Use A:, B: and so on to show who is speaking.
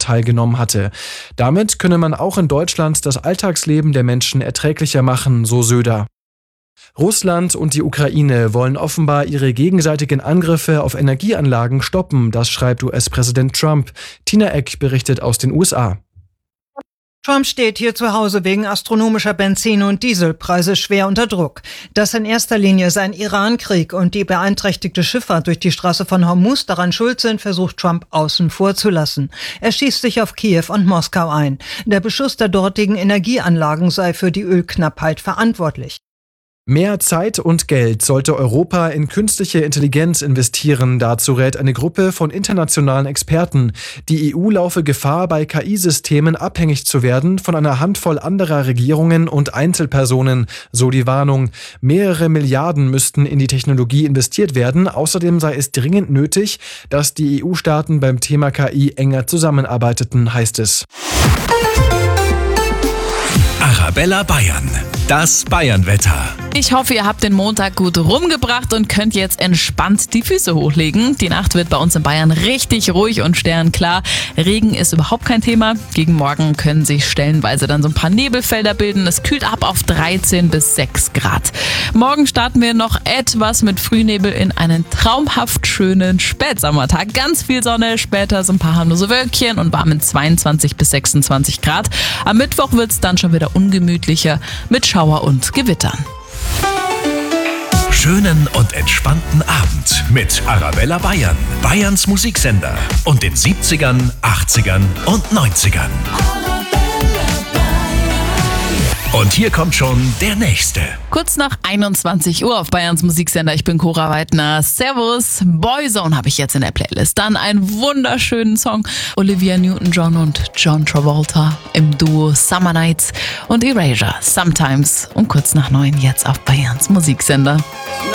A: teilgenommen hatte. Damit könne man auch in Deutschland das Alltagsleben der Menschen erträglicher machen, so Söder. Russland und die Ukraine wollen offenbar ihre gegenseitigen Angriffe auf Energieanlagen stoppen, das schreibt US-Präsident Trump. Tina Eck berichtet aus den USA.
B: Trump steht hier zu Hause wegen astronomischer Benzin- und Dieselpreise schwer unter Druck. Dass in erster Linie sein Iran-Krieg und die beeinträchtigte Schifffahrt durch die Straße von Hormuz daran schuld sind, versucht Trump außen vor zu lassen. Er schießt sich auf Kiew und Moskau ein. Der Beschuss der dortigen Energieanlagen sei für die Ölknappheit verantwortlich.
A: Mehr Zeit und Geld sollte Europa in künstliche Intelligenz investieren, dazu rät eine Gruppe von internationalen Experten. Die EU laufe Gefahr, bei KI-Systemen abhängig zu werden von einer Handvoll anderer Regierungen und Einzelpersonen, so die Warnung. Mehrere Milliarden müssten in die Technologie investiert werden. Außerdem sei es dringend nötig, dass die EU-Staaten beim Thema KI enger zusammenarbeiteten, heißt es.
C: Arabella Bayern. Das Bayern-Wetter.
D: Ich hoffe, ihr habt den Montag gut rumgebracht und könnt jetzt entspannt die Füße hochlegen. Die Nacht wird bei uns in Bayern richtig ruhig und sternklar. Regen ist überhaupt kein Thema. Gegen Morgen können sich stellenweise dann so ein paar Nebelfelder bilden. Es kühlt ab auf 13 bis 6 Grad. Morgen starten wir noch etwas mit Frühnebel in einen traumhaft schönen Spätsommertag. Ganz viel Sonne, später so ein paar harmlose Wölkchen und warmen 22 bis 26 Grad. Am Mittwoch wird es dann schon wieder ungemütlicher mit Schauer und Gewittern.
C: Schönen und entspannten Abend mit Arabella Bayern, Bayerns Musiksender und den 70ern, 80ern und 90ern. Und hier kommt schon der nächste.
D: Kurz nach 21 Uhr auf Bayerns Musiksender. Ich bin Cora Weidner. Servus. Boyzone habe ich jetzt in der Playlist. Dann einen wunderschönen Song. Olivia Newton-John und John Travolta im Duo Summer Nights und Erasure Sometimes. Und kurz nach 9 jetzt auf Bayerns Musiksender.